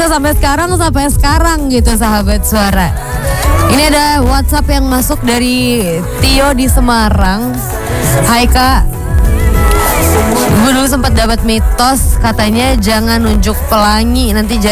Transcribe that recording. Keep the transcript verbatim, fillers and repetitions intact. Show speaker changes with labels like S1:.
S1: bisa sampai sekarang sampai sekarang gitu sahabat suara. Ini ada WhatsApp yang masuk dari Tio di Semarang. Hai Kak, gue dulu sempat dapat mitos katanya jangan nunjuk pelangi nanti jadi